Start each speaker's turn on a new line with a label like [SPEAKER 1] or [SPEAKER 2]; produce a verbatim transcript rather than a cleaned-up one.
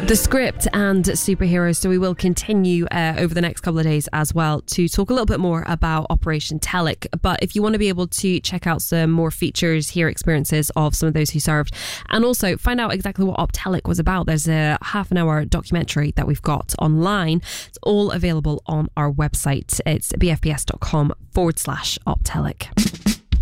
[SPEAKER 1] The script and superheroes. So we will continue uh, over the next couple of days as well to talk a little bit more about Operation Telic. But if you want to be able to check out some more features, hear experiences of some of those who served, and also find out exactly what Op Telic was about, there's a half an hour documentary that we've got online. It's all available on our website. It's bfbs.com forward slash Op Telic.